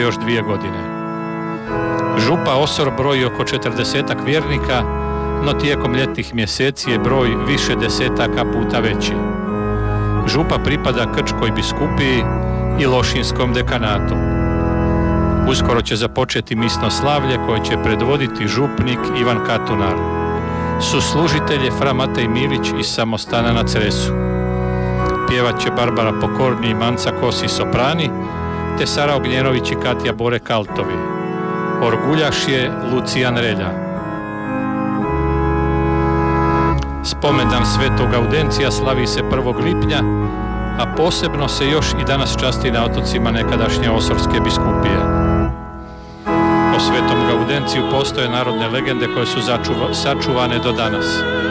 još 2 godine. Župa Osor broji oko 40-ak vjernika, no tijekom ljetnih mjeseci je broj više desetaka puta veći. Župa pripada Krčkoj biskupiji i Lošinjskom dekanatu. Uskoro će započeti misno slavlje koje će predvoditi župnik Ivan Katunar. Suslužitelj je fra Matej Milić iz Samostana na Cresu. Pjevat će Barbara Pokorni i Manca Kosi soprani, te Sara Ognjenović i Katja Borek altovi. Orguljaš je Lucijan Relja. Spomendan Svetog Audencija slavi se 1. lipnja, a posebno se još i danas časti na otocima nekadašnje Osorske biskupije. O Svetom Gaudenciju postoje narodne legende koje su sačuvane do danas.